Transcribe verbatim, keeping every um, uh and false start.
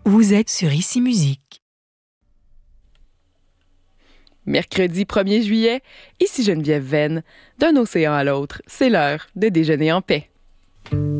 Vous êtes sur Ici Musique. Mercredi premier juillet, ici Geneviève Venn. D'un océan à l'autre, c'est l'heure de déjeuner en paix.